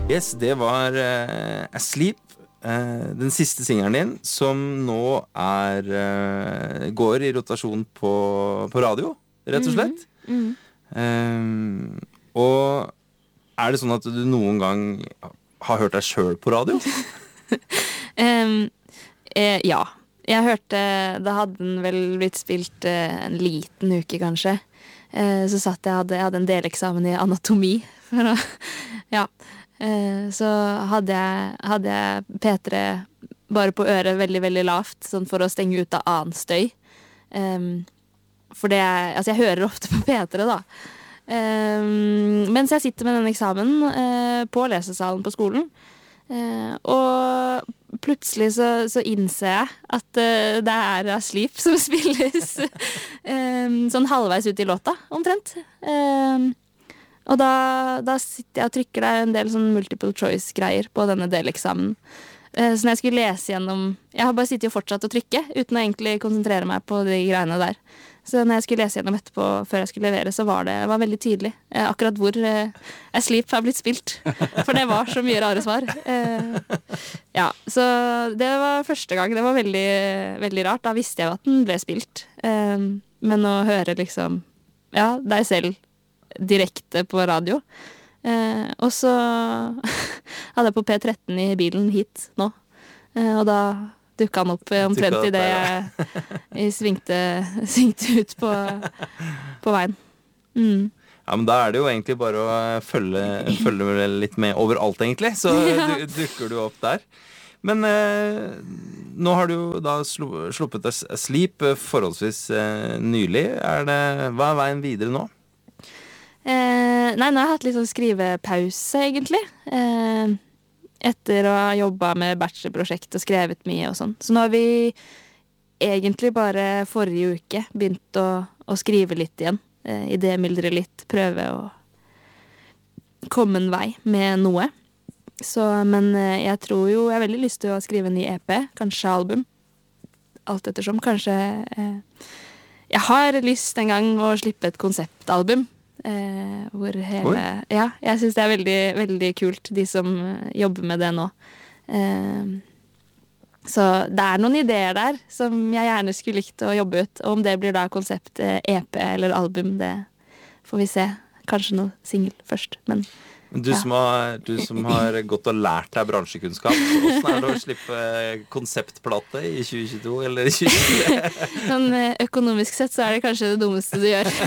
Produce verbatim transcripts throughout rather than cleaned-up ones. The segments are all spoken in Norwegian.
Yes, det var uh, Asleep, uh, den siste singeren din, som nå er, uh, går i rotasjon på, på radio, rett og slett. Mm. Mm. Um, og er det sånn at du noen gang har hørt deg selv på radio? um, eh, ja, jeg hørte, da hadde den vel blitt spilt eh, en liten uke kanskje. Eh, så satt jeg, hadde, jeg hadde en deleksamen i anatomi. For å, ja. Eh, så hadde jeg, hadde jeg P tre bare på øret veldig, veldig lavt, sånn for å stenge ut av annen støy. Um, for det, altså jeg hører ofte på P tre da. Um, mens jeg sitter med den eksamen uh, på lesesalen på skolen. Uh, og plutselig så, så innser jeg at uh, det er Asleep som spilles um, sånn halvveis ut i låta, omtrent. Um, og da, da sitter jeg og trykker der en del sånn multiple choice-greier på denne deleksamen. Uh, så når jeg skulle lese gjennom... Jeg har bare sittet og fortsatt å trykke, uten å egentlig konsentrere meg på de greiene der. Så når jeg skulle lese gjennom etterpå, før jeg skulle levere, så var det var veldig tydelig eh, akkurat hvor eh, Asleep har blitt spilt. For det var så mye rare svar. Eh, ja, så det var første gang. Det var veldig, veldig rart. Da visste jeg jo at den ble spilt. Eh, men å høre liksom, ja, deg selv direkte på radio. Eh, og så hadde jeg på P tretten i bilen hit nå. Eh, og da dukket han opp omtrent i det jeg, jeg svingte, svingte ut på, på veien. Mm. Ja, men da er det jo egentlig bare å følge, følge litt med overalt egentlig, så ja. du, dukker du opp der. Men eh, nå har du jo da slu, sluppet Asleep forholdsvis eh, nylig. Er det, hva er veien videre nå? Eh, nei, nå har jeg hatt litt sånn skrivepause egentlig. Eh, etter å ha jobbet med bachelorprosjekt og skrevet mye og sånn. Så nå har vi egentlig bare forrige uke begynt å, å skrive litt igjen. Eh, idémyldre litt, prøve å komme en vei med noe. Så, men eh, jeg tror jo, jeg har veldig lyst til å skrive en ny E P, kanskje album. Alt ettersom, kanskje... Eh, jeg har lyst en gang å slippe et konseptalbum. Eh, hvor hele ja, jeg synes det er veldig, veldig kult de som jobber med det nå eh, så det er noen ideer der som jeg gjerne skulle likt å jobbe ut, og om det blir da konsept eh, E P eller album, det får vi se, kanskje noe single først, men Du, ja. som har, du som har gått og lært deg bransjekunnskap, hvordan er det å slippe konseptplate i tjue tjueto eller tjue tjuetre? Sånn økonomisk sett så er det kanskje det dummeste du gjør.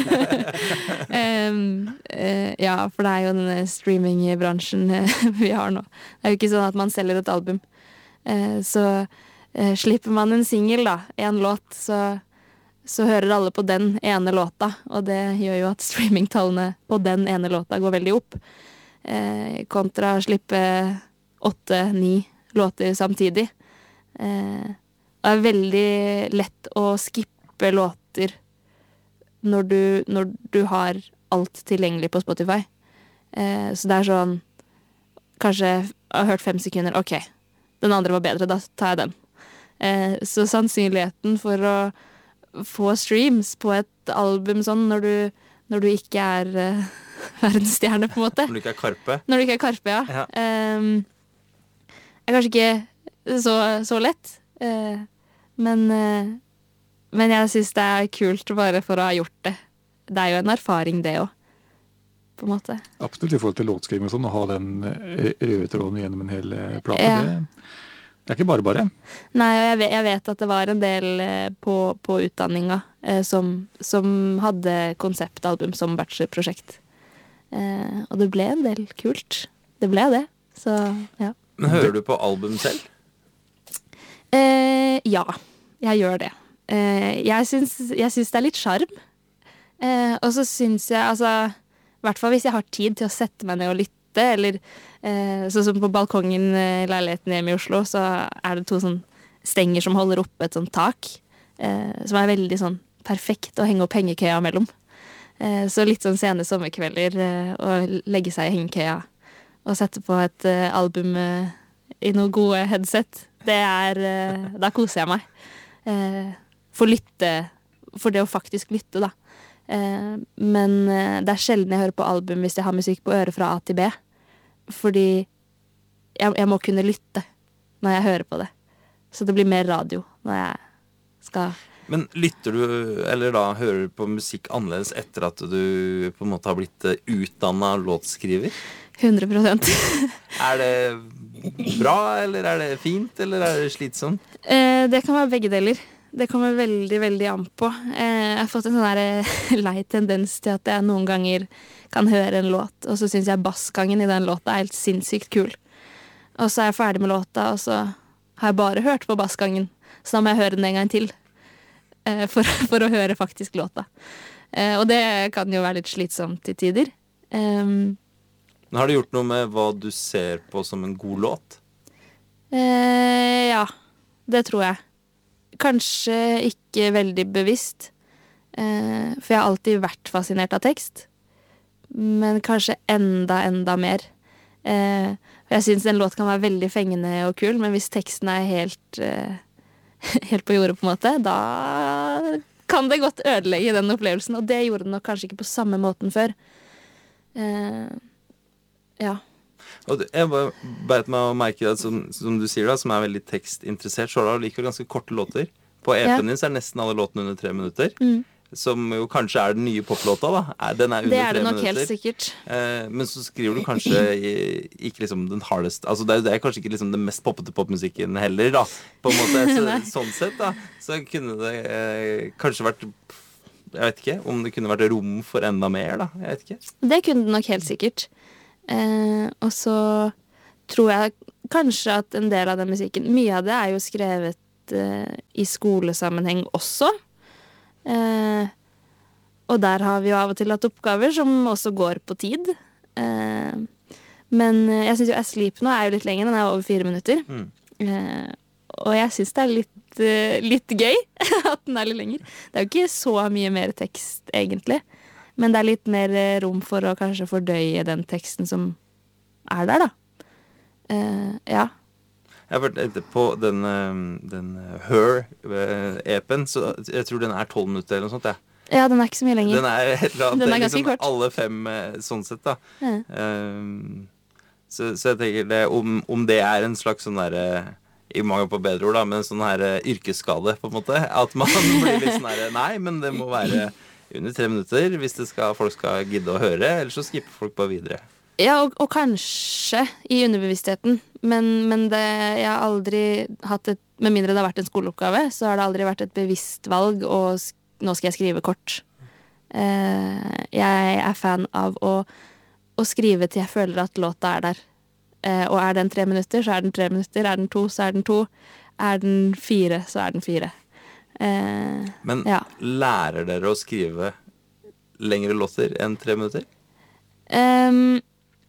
um, uh, ja, for det er jo denne streamingbransjen vi har nå. Det er jo ikke sånn at man selger et album. Uh, så uh, slipper man en single da, en låt, så så hører alle på den ene låta, og det gjør jo at streamingtallene på den ene låta går veldig opp. Eh, kontra å slippe åtte, ni låter samtidig. Eh, det er veldig lett å skippe låter når du, når du har alt tilgjengelig på Spotify. Eh, så det er sånn, kanskje jeg har hørt fem sekunder, ok, den andre var bedre, da tar jeg den. Eh, så sannsynligheten for å få streams på et album sånn når du, når du ikke er uh, verdensstjerne, på en måte. Når du ikke er Karpe. Når du ikke er Karpe, ja. ja. Um, er kanskje ikke så, så lett. Uh, men, uh, men jeg synes det er kult bare for å ha gjort det. Det er jo en erfaring, det også, på en måte. Absolutt i forhold til låtskriving og sånn, å ha den røde tråden gjennom en hel plate. Ja. Det, det er ikke bare bare. Nei, jeg vet, jeg vet at det var en del eh, på, på utdanninga eh, som, som hadde konseptalbum som bachelorprosjekt. Eh, og det ble en del kult. Det ble det, så ja. Men hører du på album selv? Eh, ja, jeg gjør det. Eh, jeg syns, jeg syns det er litt sjarm. Eh, og så syns jeg, altså, i hvert fall hvis jeg har tid til å sette meg ned og lytte, eller eh, sånn som på balkongen i leiligheten hjemme i Oslo, så er det to sånn stenger som holder oppe et sånt tak, eh, som er veldig sånn perfekt å henge opp hengekøya mellom. Eh, så litt sånn sene sommerkvelder, eh, å legge seg i hengekøya og sette på et eh, album eh, i noe gode headset, det er, eh, da koser jeg meg. Eh, for lytte, for det å faktisk lytte da. Eh, men eh, det er sjelden jeg hører på album hvis jeg har musikk på øret fra A til B. Fordi jeg, jeg må kunne lytte når jeg hører på det. Så det blir mer radio når jeg skal... Men lytter du, eller da hører du på musikk annerledes etter at du på en måte har blitt utdannet låtskriver? hundre prosent. Er det bra, eller er det fint, eller er det slitsomt? Eh, det kan være begge deler. Det kommer veldig, veldig an på. Eh, jeg har fått en sånn der lei tendens til at jeg noen ganger kan høre en låt, og så synes jeg bassgangen i den låta er helt sinnssykt kul. Og så er jeg ferdig med låta, og så har jeg bare hørt på bassgangen. Så da må jeg høre den en gang til, eh, for, for å høre faktisk låta. Eh, og det kan jo være litt slitsomt til tider. Um, Har du gjort noe med hva du ser på som en god låt? Eh, ja, det tror jeg. Kanskje ikke veldig bevisst, eh, for jeg har alltid vært fascinert av tekst. Men kanskje enda, enda mer. Eh, jeg synes en låt kan være veldig fengende og kul, men hvis teksten er helt, eh, helt på jordet på en måte, da kan det godt ødelegge den opplevelsen. Og det gjorde den nok kanskje ikke på samme måten før. Eh, ja. Og jeg bare beit meg å merke at som, som du sier da, som er veldig tekstinteressert, så er det likevel ganske korte låter. På E P-en din så er nesten alle låtene under tre minutter. Mm. Som jo kanskje er den nye poplåta da. Den er under tre minutter. Det er det nok helt sikkert. Eh, men så skriver du kanskje i, ikke liksom den hardest, altså det er, det er kanskje ikke liksom den mest poppete popmusikken heller da, på en måte. Så, sånn sett da, så kunne det eh, kanskje vært, jeg vet ikke, om det kunne vært rom for enda mer da, jeg vet ikke. Det kunne det nok helt sikkert. Eh, og så tror jeg kanskje at en del av den musikken, mye av det er jo skrevet eh, i skolesammenheng også. Eh, og der har vi jo av og til hatt oppgaver som også går på tid. Eh, men jeg synes jo Asleep nå er jo litt lenger, den er over fire minutter. Mm. Eh, og jeg synes det er litt, uh, litt gøy at den er litt lenger. Det er jo ikke så mye mer tekst egentlig. Men det er litt mer rom for å kanskje fordøye den teksten som er der, da. Uh, ja. Jeg har vært på den, den Her-E P-en, så jeg tror den er tolv minutter eller noe sånt, ja. Ja, den er ikke så mye lenger. Den er, eller, den er ganske liksom kort. Alle fem sånn sett, da. Ja. Um, så, så jeg tenker det, om, om det er en slags sånn der, i mangel på bedre ord da, men en sånn her yrkesskade, på en måte. At man blir litt sånn her, nei, men det må være under tre minutter hvis det skal, folk skal gidde å høre, eller så skipper folk bare videre. Ja, og, og kanskje i underbevisstheten, men, men det, jeg har aldri hatt et, med mindre det har vært en skoleoppgave, så har det aldri vært et bevisst valg, og nå skal jeg skrive kort. Eh, jeg er fan av å, å skrive til jeg føler at låta er der. Eh, og er den tre minutter, så er den tre minutter, er den to, så er den to, er den fire, så er den fire. Eh, men ja. Lærer dere å skrive lengre låter enn tre minutter? Um,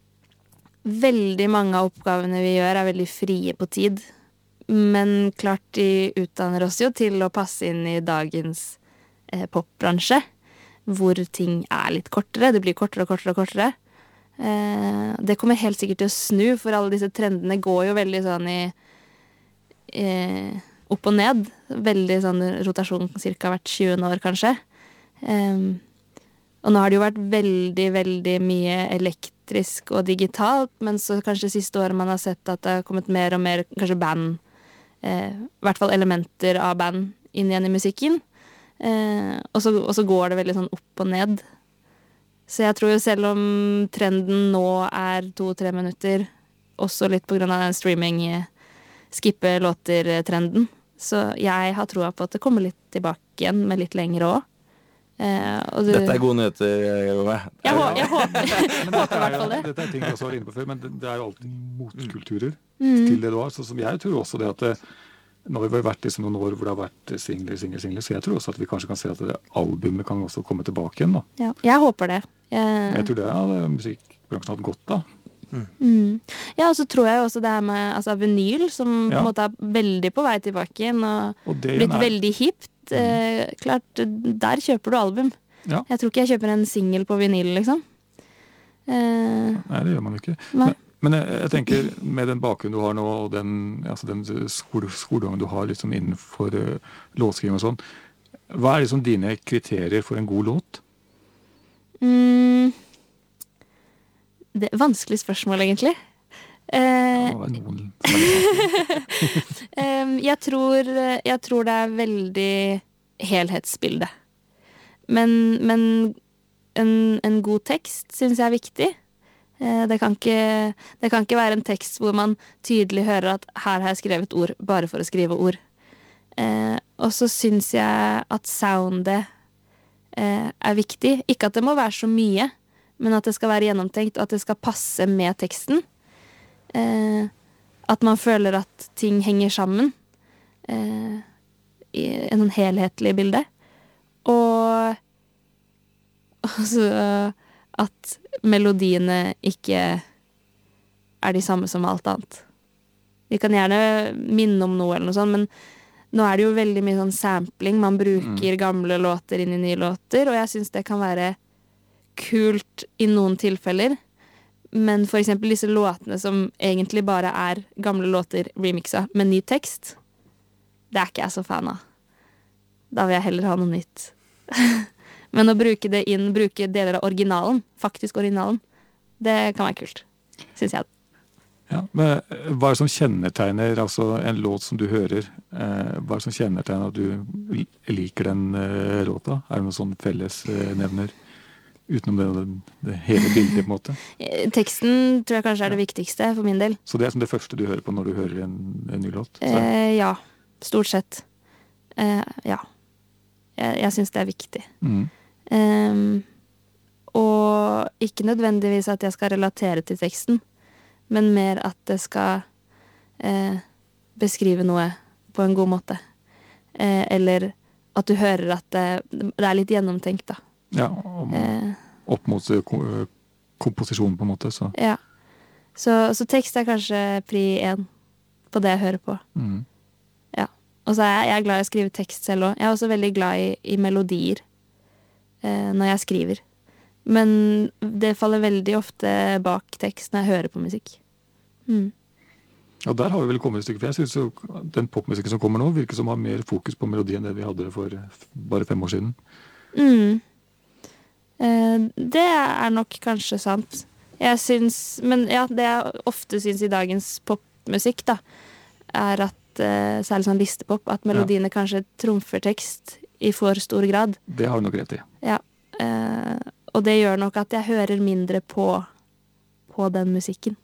veldig mange av oppgavene vi gjør er veldig frie på tid, men klart de utdanner oss jo til å passe inn i dagens eh, popbransje, hvor ting er litt kortere, det blir kortere og kortere og kortere. Eh, det kommer helt sikkert til å snu, for alle disse trendene går jo veldig sånn i eh, opp og ned, veldig sånn rotasjon cirka hvert tjuende år kanskje. Um, Og nå har det jo vært veldig, veldig mye elektrisk og digitalt, men så kanskje siste året man har sett at det har kommet mer og mer, kanskje band, eh, i hvert fall elementer av band inn igjen i musikken. Eh, og, så, og så går det veldig sånn opp og ned. Så jeg tror jo selv om trenden nå er to-tre minutter, også litt på grunn av den streaming skippe låter-trenden, så jeg har troa på at det kommer litt tilbake igjen med litt lengre også. Uh, du... Dette er gode nyheter, Rove. Jeg, hå jeg håper, håper i hvert fall det. Dette er ting jeg også var inne på før, men det, det er jo alltid motkulturer mm. til det du har. Så som jeg tror også det at det, når vi har vært liksom noen år hvor det har vært singler, singler, singler, så jeg tror også at vi kanskje kan se at det albumet kan også komme tilbake igjen da. Ja, jeg håper det. Jeg, jeg tror det hadde musikkbransjen hatt godt da. Mm. Mm. Ja, og så tror jeg også det her med altså, vinyl, som ja. På en måte er veldig på vei tilbake igjen, og, og blitt er... veldig hipt. Eh, klart, der kjøper du album. Ja. Jeg tror ikke jeg kjøper en single på vinyl, liksom. Eh, Nei, det gjør man ikke. Men, men jeg, jeg tenker, med den bakgrunnen du har nå, og den, altså den skole, skolegangen du har liksom innenfor uh, låtskriving og sånn, hva er liksom dine kriterier for en god låt? Mm, det er et vanskelig spørsmål, egentlig. Eh, Det må være noen som er litt Em, jeg, tror, jeg tror det er veldig helhetsbilde. Men, men en, en god tekst synes jeg er viktig. Eh, det, kan ikke, det kan ikke være en tekst hvor man tydelig hører at her har jeg skrevet ord bare for å skrive ord. Eh, og så synes jeg at soundet eh, er viktig. Ikke at det må være så mye, men at det skal være gjennomtenkt, og at det skal passe med teksten. Eh, at man føler at ting henger sammen eh, i en sånn helhetlig bilde. Og også at melodiene ikke er de samme som alt annet. Vi kan gjerne minne om noe eller noe sånt, men nå er det jo veldig mye sånn sampling. Man bruker mm. gamle låter inn i nye låter, og jeg synes det kan være kult i noen tilfeller. Men for eksempel disse låtene som egentlig bare er gamle låter remixa med ny tekst, det er ikke jeg så fan av. Da vil jeg heller ha noe nytt. Men å bruke det inn, bruke deler av originalen, faktisk originalen, det kan være kult, synes jeg. Ja, men hva er det som kjennetegner altså en låt som du hører? Eh, hva er det som kjennetegner at du liker den eh, låta? Er det noen sånn felles eh, nevner? Utenom det, det, det hele bildet, på en måte. Teksten tror jeg kanskje er det viktigste for min del. Så det er som det første du hører på når du hører en, en ny låt? Eh, ja, stort sett. Eh, ja. Jeg, jeg synes det er viktig. Mm. Um, og ikke nødvendigvis at jeg skal relatere til teksten, men mer at det skal eh, beskrive noe på en god måte. Eh, eller at du hører at det, det er litt gjennomtenkt, da. Ja, om, eh, opp mot komposisjonen på en måte, så. Ja, så, så tekst er kanskje pri én på det jeg hører på. Mm. Ja, og så er jeg, jeg er glad i å skrive tekst selv også. Jeg er også veldig glad i, i melodier eh, når jeg skriver. Men det faller veldig ofte bak tekst når jeg hører på musikk. Mm. Ja, der har vi vel kommet et stykke, for jeg synes jo den popmusikken som kommer nå virker som har mer fokus på melodi enn det vi hadde for bare fem år siden. Mm. Det er nok kanskje sant. Jeg syns, men ja, det jeg ofte syns i dagens popmusikk, da, er at uh, særlig sånn listepop, at melodiene ja. Kanskje trumfer tekst i for stor grad. Det har du nok rett i. Ja, uh, og det gjør nok at jeg hører mindre på på den musikken.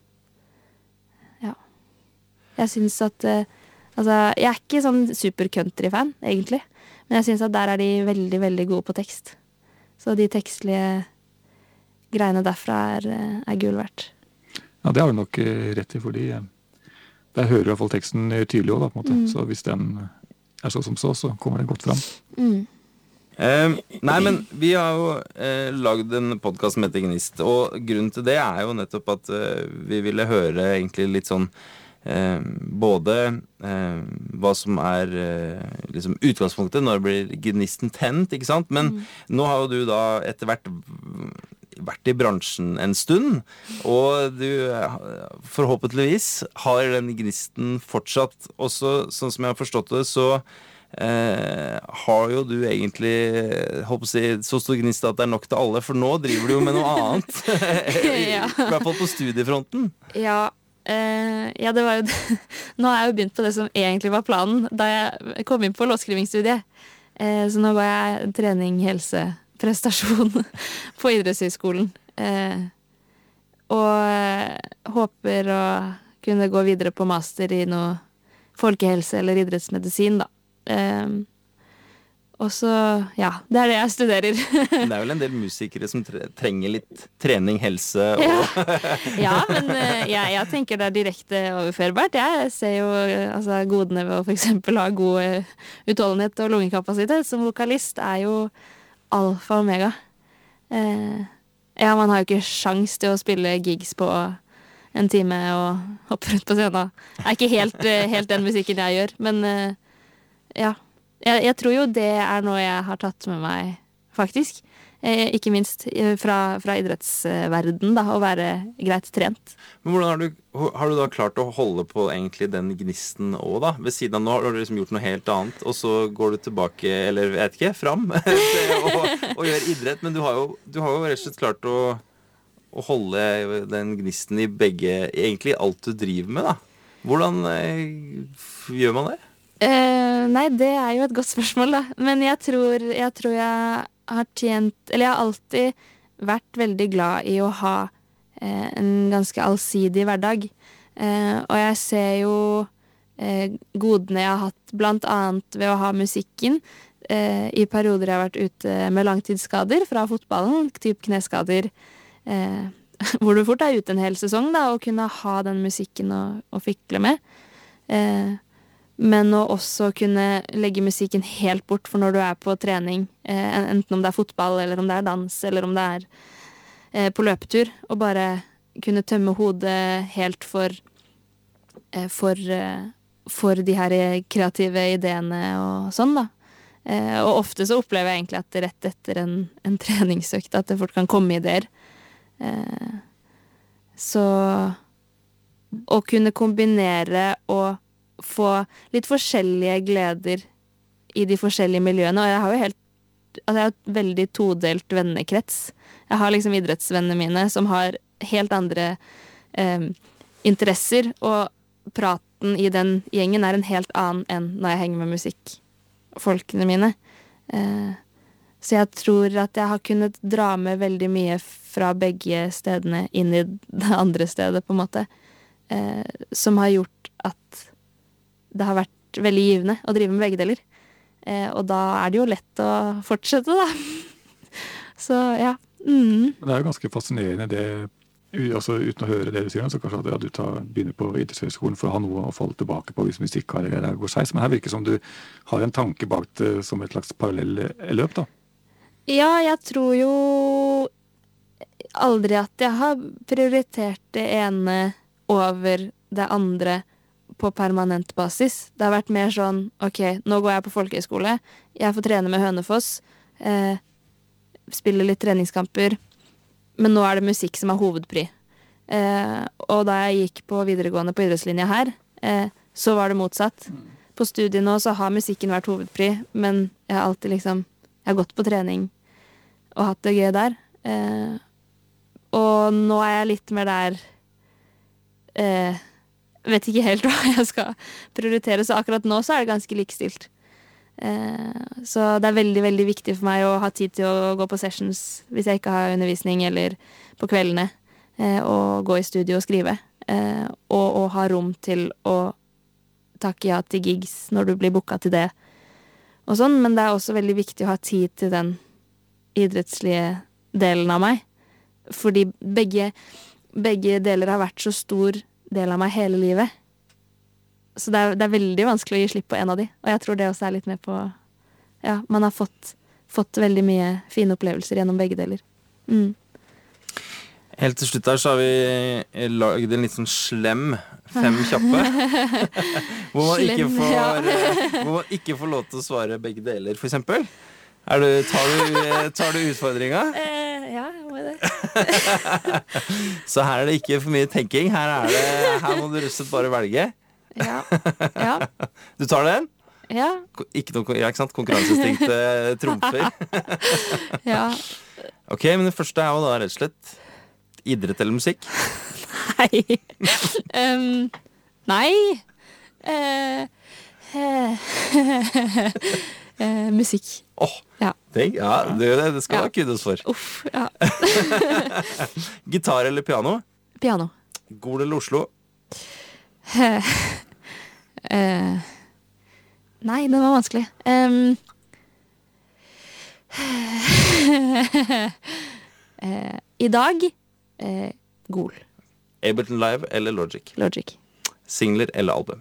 Ja. Jeg syns at uh, altså, jeg er ikke sånn super country-fan, egentlig, men jeg syns at der er de veldig, veldig gode på tekst. Så de tekstlige greiene derfra er, er gull verdt. Ja, det har du nok rett i, fordi der hører i hvert fall teksten tydelig også, da, på en måte. Mm. Så hvis den er så som så, så kommer den godt fram. Mm. Eh, nei, men vi har jo eh, lagd en podcast som heter Gnist, og grunnen til det er jo nettopp at eh, vi ville høre egentlig litt sånn Eh, både eh, hva som er eh, liksom utgangspunktet når det blir gnisten tent, ikke sant? Men mm. nå har jo du da etter hvert vært i bransjen en stund, og du forhåpentligvis har den gnisten fortsatt. Også sånn som jeg har forstått det, så eh, har jo du egentlig håper å si, så stor gnist at det er nok til alle, for nå driver du jo med noe annet. Ja. I hvert fall på studiefronten. Ja. Uh, ja, det var jo nå har jeg jo begynt på det som egentlig var planen da jeg kom inn på låtskrivingsstudiet. Uh, så nå går jeg trening, helse, prestasjon på idrettshøyskolen. Uh, og uh, håper å kunne gå videre på master i noe folkehelse eller idrettsmedisin, da. Uh, Og så, ja, det er det jeg studerer. Det er vel en del musikere som tre- trenger litt trening, helse og... Ja, ja men jeg, jeg tenker det er direkte overførbart. Jeg ser jo altså, godene ved å for eksempel ha god utholdenhet og lungekapasitet. Som vokalist er jo alfa og omega. Eh, ja, man har jo ikke sjans til å spille gigs på en time og hoppe rundt på scenen. Det er ikke helt, helt den musikken jeg gjør, men ja. Jeg, jeg tror jo det er noe jeg har tatt med meg, faktisk. Eh, ikke minst fra, fra idrettsverden, da, å være greit trent. Men hvordan har du, har du da klart å holde på egentlig den gnisten også, da? Ved siden av nå har du liksom gjort noe helt annet, og så går du tilbake, eller jeg vet ikke, fram, og, og gjør idrett. Men du har jo, du har jo rett og slett klart å, å holde den gnisten i begge, egentlig alt du driver med, da? Hvordan eh, gjør man det? Eh, nei, det er jo et godt spørsmål, da. Men jeg tror, jeg tror jeg har tjent Eller jeg har alltid vært veldig glad i å ha eh, en ganske allsidig hverdag. Eh, og jeg ser jo eh, godene jeg har hatt blant annet ved å ha musikken. Eh, I perioder jeg har vært ute med langtidsskader fra fotballen, typ kneskader, eh, hvor du fort er ute en hel sesong, da, og kunne ha den musikken å, å fikle med. Eh, men å også kunne legge musikken helt bort for når du er på trening, eh, enten om det er fotball, eller om det er dans, eller om det er eh, på løpetur, og bare kunne tømme hodet helt for, eh, for, eh, for de her kreative ideene og sånn, da. Eh, og ofte så opplever jeg egentlig at rett etter en, en treningsøkt at det fort kan komme ideer. Eh, så å kunne kombinere og få litt forskjellige gleder i de forskjellige miljøene, og jeg har jo helt altså jeg har et veldig todelt vennekrets. Jeg har liksom idrettsvennene mine som har helt andre eh, interesser, og praten i den gjengen er en helt annen enn når jeg henger med musikkfolkene mine. Eh, så jeg tror at jeg har kunnet dra med veldig mye fra begge stedene inn i det andre stedet, på en måte. Eh, som har gjort at det har vært veldig givende å drive med begge deler. Eh, og da er det jo lett å fortsette, da. Så, ja. Mm. Det er jo ganske fascinerende det, altså uten å høre det du sier, så kanskje at ja, du tar, begynner på idrettshøyskolen for å ha noe å falle tilbake på hvis musikkarriere går seg. Men her virker det som du har en tanke bak det som et slags parallelløp, da. Ja, jeg tror jo aldri at jeg har prioritert det ene over det andre på permanent basis. Det har vært mer sånn, ok, nå går jeg på folkehøyskole, jeg får trene med Hønefoss, eh, spille litt treningskamper, men nå er det musikk som er hovedpri. Eh, og da jeg gikk på videregående på idrettslinja her, eh, så var det motsatt. På studiet nå så har musikken vært hovedpri, men jeg har alltid liksom, jeg har gått på trening og hatt det gøy der. Eh, og nå er jeg litt mer der, eh, vet ikke helt hva jeg skal prioritere, så akkurat nå så er det ganske likestilt. Eh, så det er veldig, veldig viktig for meg å ha tid til å gå på sessions hvis jeg ikke har undervisning, eller på kveldene, eh, og gå i studio og skrive. Eh, og, og ha rom til å takke ja til gigs når du blir booka til det. Og sånn, men det er også veldig viktig å ha tid til den idrettslige delen av meg. Fordi begge, begge deler har vært så stor del av meg hele livet. Så det er, det er veldig vanskelig å gi slipp på en av de. Og jeg tror det også er litt med på ja, man har fått, fått veldig mye fine opplevelser gjennom begge deler. Mm. Helt til slutt her så har vi laget en litt sånn slem fem kjappe. hvor, man ikke Slem, får, ja. hvor man ikke får lov til å svare begge deler, for eksempel. Er du, tar, du, tar du utfordringa? Eh, ja, jeg må det. Så her er det ikke for mye tenking. Her, er det, her må du rett og slett bare velge. Ja. Ja. Du tar den? Ja. Ikke noe, ja, ikke sant? Konkurranseinstinkt eh, trumfer. Ja. Ok, men det første er jo da rett og slett idrett eller musikk. Nei. um, nei. Uh, uh, uh, musikk. Åh, oh, Ja. tenk, ja, det, det skal Ja. da kuddes for. Uff, ja. Gitar eller piano? Piano. Gol eller Oslo? Uh, nei, den var vanskelig. Um, uh, I dag uh, Gol. Ableton Live eller Logic? Logic. Singler eller album?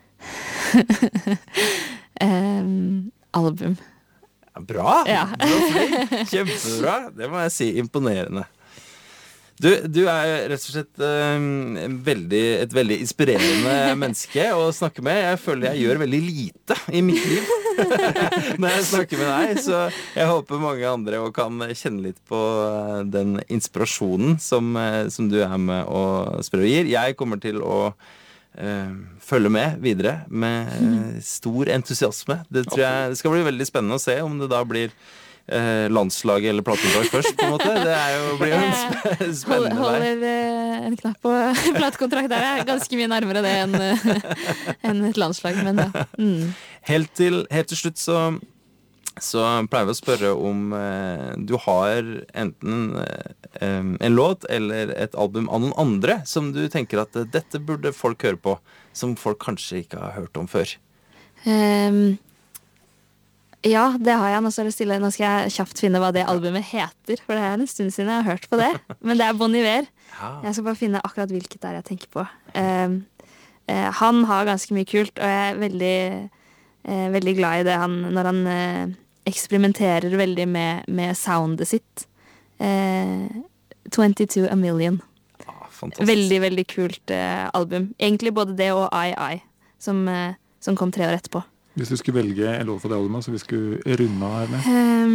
um, album. Ja, bra! Ja. Du var flink. Kjempebra. Det må jeg si. Imponerende. Du, du er rett og slett um, en veldig, et veldig inspirerende menneske å snakke med. Jeg føler jeg gjør veldig lite i mitt liv når jeg snakker med deg. Så jeg håper mange andre også kan kjenne litt på den inspirasjonen som, som du er med og spør og gir. Jeg kommer til å uh, følge med videre med uh, stor entusiasme. Det tror jeg det skal bli veldig spennende å se om det da blir eh, landslag eller platekontrakt først, på en måte. Det er jo, blir jo en sp spennende vei. Holder eh, en knapp på platekontrakt der. Jeg er ganske mye nærmere det enn enn et landslag, men ja. Mm. Helt til, helt til slutt så så pleier vi å spørre om eh, du har enten eh, en låt eller et album av noen andre som du tenker at eh, dette burde folk høre på, som folk kanskje ikke har hørt om før. Um, ja, det har jeg. Nå skal, stille, nå skal jeg kjapt finne hva det albumet heter, for det er en stund siden jeg har hørt på det. Men det er Bon Iver. Ja. Jeg skal bare finne akkurat hvilket det er jeg tenker på. Um, uh, han har ganske mye kult, og jeg er veldig, uh, veldig glad i det han, når han uh, eksperimenterer veldig med, med soundet sitt. Uh, twenty-two a million. Ah, fantastisk. Veldig, veldig kult uh, album. Egentlig både det og I I, som, uh, som kom tre år etterpå. Hvis du skulle velge en låt for det albumet, så vi skulle runde av her med?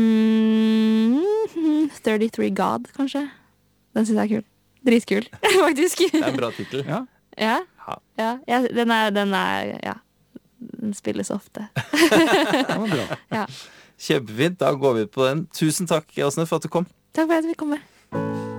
Um, thirty-three God, kanskje. Den synes jeg er kul. Dritkul, faktisk. Det er en bra titel. Ja. Ja, Ja. ja, ja den, er, den er, ja, den spilles ofte. Det var bra. Ja. Kjempefint, da går vi ut på den. Tusen takk, Åsne, for at du kom. Takk for at vi kom med.